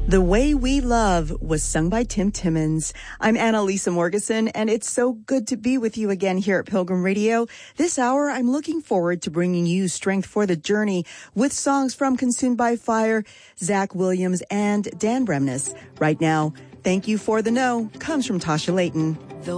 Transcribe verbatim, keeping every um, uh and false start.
The Way We Love was sung by Tim Timmons. I'm Annalisa Morgeson, and it's so good to be with you again here at Pilgrim Radio. This hour, I'm looking forward to bringing you Strength for the Journey with songs from Consumed by Fire, Zach Williams, and Dan Bremnes. Right now, Thank You for the No comes from Tasha Layton.